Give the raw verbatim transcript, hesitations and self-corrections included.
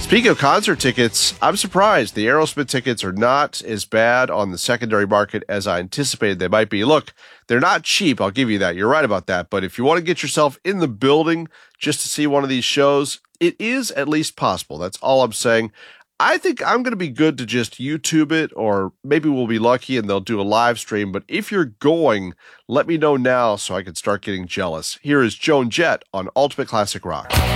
Speaking of concert tickets, I'm surprised the Aerosmith tickets are not as bad on the secondary market as I anticipated they might be. Look, they're not cheap, I'll give you that. You're right about that. But if you want to get yourself in the building just to see one of these shows, it is at least possible. That's all I'm saying. I think I'm going to be good to just YouTube it, or maybe we'll be lucky and they'll do a live stream. But if you're going, let me know now so I can start getting jealous. Here is Joan Jett on Ultimate Classic Rock.